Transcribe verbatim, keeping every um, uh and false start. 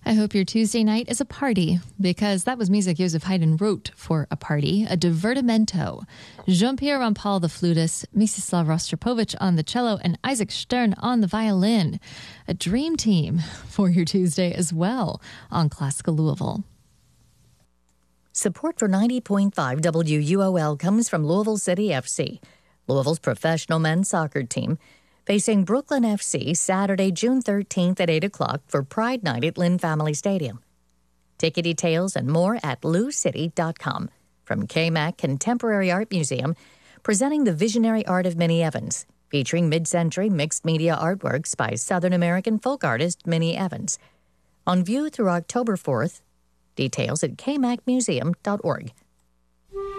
I hope your Tuesday night is a party, because that was music Joseph Haydn wrote for a party, a divertimento. Jean-Pierre Rampal, the flutist, Mstislav Rostropovich on the cello, and Isaac Stern on the violin. A dream team for your Tuesday as well on Classical Louisville. Support for ninety point five W U O L comes from Louisville City F C, Louisville's professional men's soccer team, facing Brooklyn F C Saturday, June thirteenth at eight o'clock for Pride Night at Lynn Family Stadium. Ticket details and more at lou city dot com. From K MAC Contemporary Art Museum, presenting the visionary art of Minnie Evans, featuring mid-century mixed media artworks by Southern American folk artist Minnie Evans. On view through October fourth. Details at k mac museum dot org.